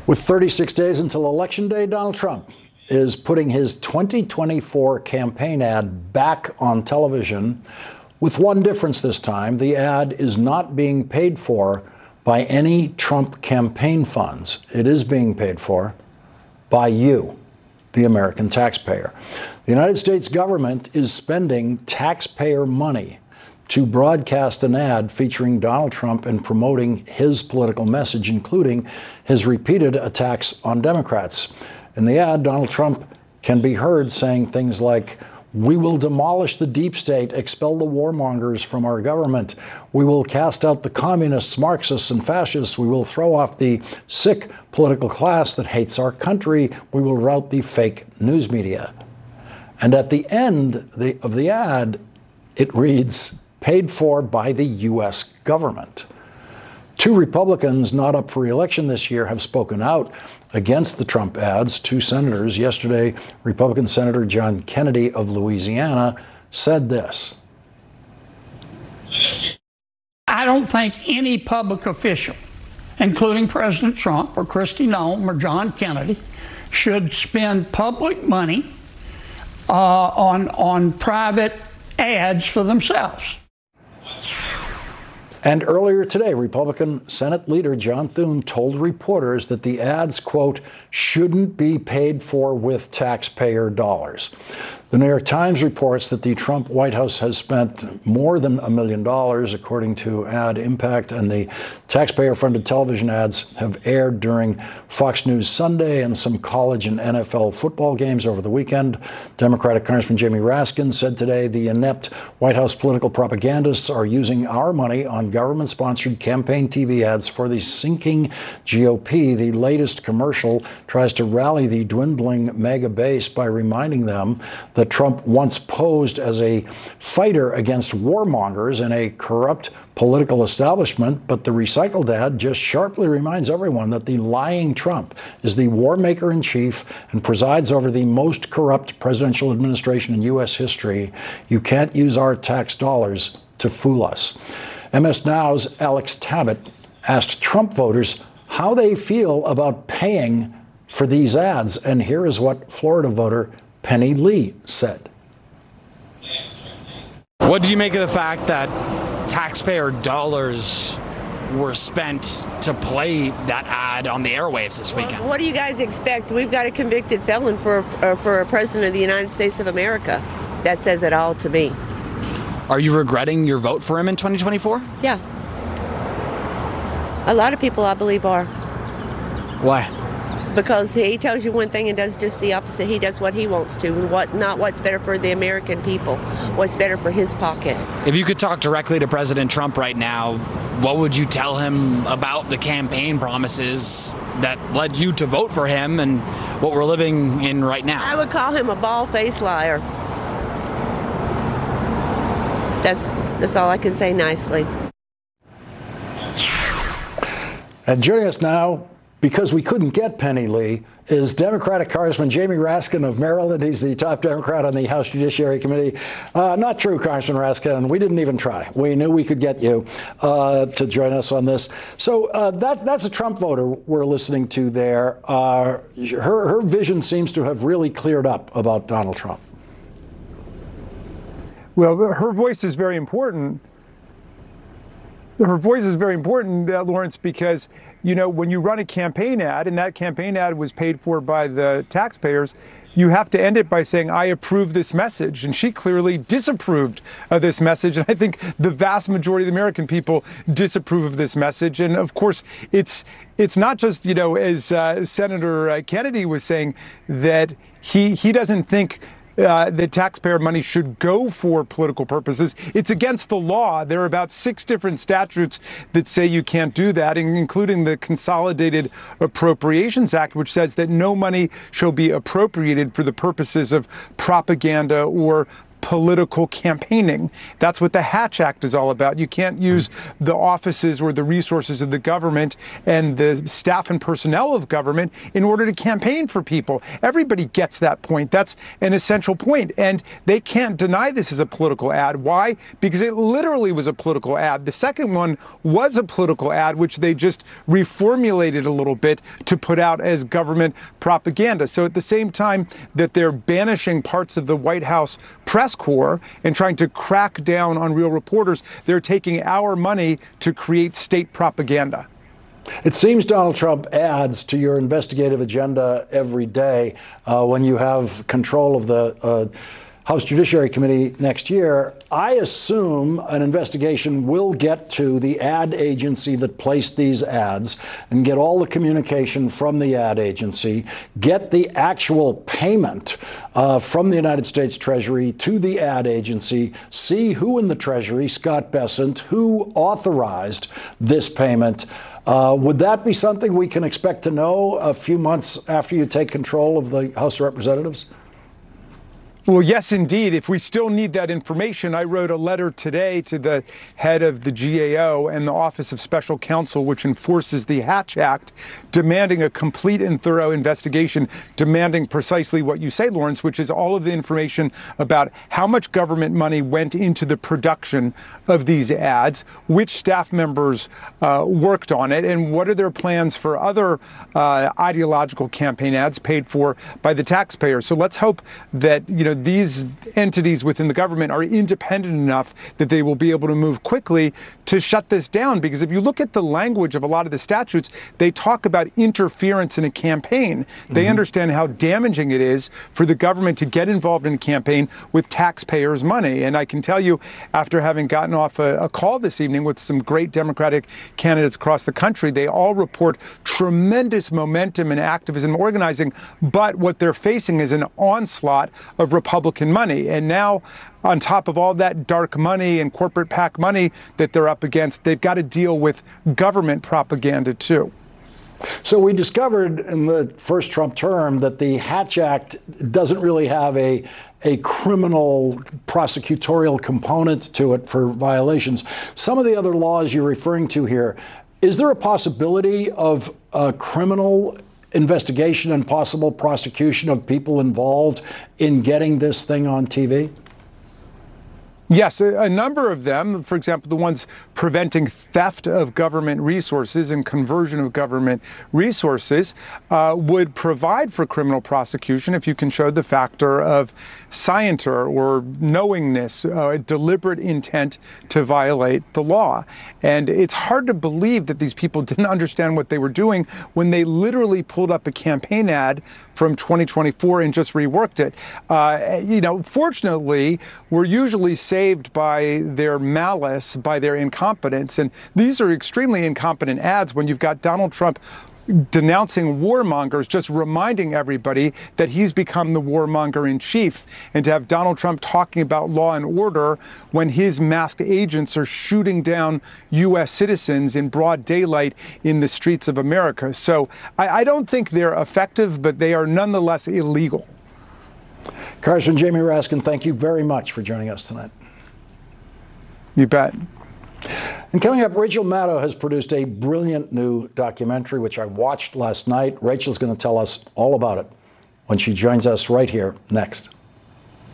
With 36 days until Election Day, Donald Trump is putting his 2024 campaign ad back on television, with one difference this time. The ad is not being paid for by any Trump campaign funds. It is being paid for by you, the American taxpayer. The United States government is spending taxpayer money to broadcast an ad featuring Donald Trump and promoting his political message, including his repeated attacks on Democrats. In the ad, Donald Trump can be heard saying things like, "We will demolish the deep state, expel the warmongers from our government. We will cast out the communists, Marxists, and fascists. We will throw off the sick political class that hates our country. We will rout the fake news media." And at the end of the ad, it reads, "Paid for by the U.S. government." Two Republicans not up for re-election this year have spoken out against the Trump ads. Two senators yesterday, Republican Senator John Kennedy of Louisiana said this. I don't think any public official, including President Trump or Kristi Noem or John Kennedy, should spend public money on private ads for themselves. And earlier today, Republican Senate leader John Thune told reporters that the ads, quote, shouldn't be paid for with taxpayer dollars. The New York Times reports that the Trump White House has spent more than $1 million, according to Ad Impact, and the taxpayer-funded television ads have aired during Fox News Sunday and some college and NFL football games over the weekend. Democratic Congressman Jamie Raskin said today the inept White House political propagandists are using our money on government-sponsored campaign TV ads for the sinking GOP. The latest commercial tries to rally the dwindling MAGA base by reminding them that Trump once posed as a fighter against warmongers and a corrupt political establishment, but the recycled ad just sharply reminds everyone that the lying Trump is the war maker in chief and presides over the most corrupt presidential administration in U.S. history. You can't use our tax dollars to fool us. MS Now's Alex Tabbitt asked Trump voters how they feel about paying for these ads, and here is what Florida voter Penny Lee said. What do you make of the fact that taxpayer dollars were spent to play that ad on the airwaves this weekend? What do you guys expect? We've got a convicted felon for a president of the United States of America. That says it all to me. Are you regretting your vote for him in 2024? Yeah. A lot of people, I believe, are. Why? Because he tells you one thing and does just the opposite. He does what he wants to, and not what's better for the American people, what's better for his pocket. If you could talk directly to President Trump right now, what would you tell him about the campaign promises that led you to vote for him and what we're living in right now? I would call him a bald-faced liar. That's all I can say nicely. And joining us now, because we couldn't get Penny Lee, is Democratic Congressman Jamie Raskin of Maryland. He's the top Democrat on the House Judiciary Committee. Not true, Congressman Raskin. We didn't even try. We knew we could get you to join us on this. So that's a Trump voter we're listening to there. Her vision seems to have really cleared up about Donald Trump. Well, her voice is very important. Her voice is very important, Lawrence, because, you know, when you run a campaign ad, and that campaign ad was paid for by the taxpayers, you have to end it by saying, I approve this message. And she clearly disapproved of this message. And I think the vast majority of the American people disapprove of this message. And of course, it's not just, you know, as Senator Kennedy was saying, that he doesn't think that taxpayer money should go for political purposes. It's against the law. There are about 6 different statutes that say you can't do that, including the Consolidated Appropriations Act, which says that no money shall be appropriated for the purposes of propaganda or political campaigning. That's what the Hatch Act is all about. You can't use the offices or the resources of the government and the staff and personnel of government in order to campaign for people. Everybody gets that point. That's an essential point. And they can't deny this is a political ad. Why? Because it literally was a political ad. The second one was a political ad, which they just reformulated a little bit to put out as government propaganda. So at the same time that they're banishing parts of the White House press corps and trying to crack down on real reporters, they're taking our money to create state propaganda. It seems Donald Trump adds to your investigative agenda every day when you have control of the House Judiciary Committee next year. I assume an investigation will get to the ad agency that placed these ads and get all the communication from the ad agency, get the actual payment from the United States Treasury to the ad agency, see who in the Treasury, Scott Bessent, who authorized this payment. Would that be something we can expect to know a few months after you take control of the House of Representatives? Well, yes, indeed. If we still need that information, I wrote a letter today to the head of the GAO and the Office of Special Counsel, which enforces the Hatch Act, demanding a complete and thorough investigation, demanding precisely what you say, Lawrence, which is all of the information about how much government money went into the production of these ads, which staff members worked on it, and what are their plans for other ideological campaign ads paid for by the taxpayer. So let's hope that, these entities within the government are independent enough that they will be able to move quickly to shut this down. Because if you look at the language of a lot of the statutes, they talk about interference in a campaign. They understand how damaging it is for the government to get involved in a campaign with taxpayers' money. And I can tell you, after having gotten off a call this evening with some great Democratic candidates across the country, they all report tremendous momentum and activism organizing. But what they're facing is an onslaught of Republican money. And now, on top of all that dark money and corporate PAC money that they're up against, they've got to deal with government propaganda too. So we discovered in the first Trump term that the Hatch Act doesn't really have a criminal prosecutorial component to it for violations. Some of the other laws you're referring to here, is there a possibility of a criminal investigation and possible prosecution of people involved in getting this thing on TV? Yes, a number of them, for example, the ones preventing theft of government resources and conversion of government resources, would provide for criminal prosecution if you can show the factor of scienter or knowingness, deliberate intent to violate the law. And it's hard to believe that these people didn't understand what they were doing when they literally pulled up a campaign ad from 2024 and just reworked it. Fortunately, we're usually saved by their malice, by their incompetence. And these are extremely incompetent ads when you've got Donald Trump denouncing warmongers, just reminding everybody that he's become the warmonger in chief. And to have Donald Trump talking about law and order when his masked agents are shooting down U.S. citizens in broad daylight in the streets of America. So I don't think they're effective, but they are nonetheless illegal. Congressman Jamie Raskin, thank you very much for joining us tonight. You bet. And coming up, Rachel Maddow has produced a brilliant new documentary, which I watched last night. Rachel's going to tell us all about it when she joins us right here next.